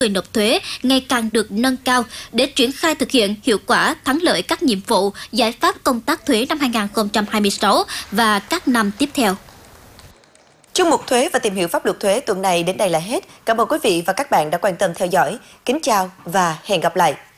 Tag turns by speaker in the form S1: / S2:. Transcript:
S1: người nộp thuế ngày càng được nâng cao để triển khai thực hiện hiệu quả thắng lợi các nhiệm vụ, giải pháp công tác thuế năm 2026 và các năm tiếp theo.
S2: Chuyên mục thuế và tìm hiểu pháp luật thuế tuần này đến đây là hết. Cảm ơn quý vị và các bạn đã quan tâm theo dõi. Kính chào và hẹn gặp lại.